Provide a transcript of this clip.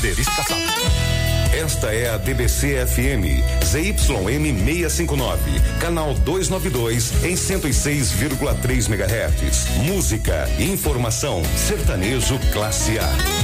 Verificação. Esta é a DBC FM, ZYM 659, canal 292 em 106,3 MHz. Música, informação, sertanejo classe A.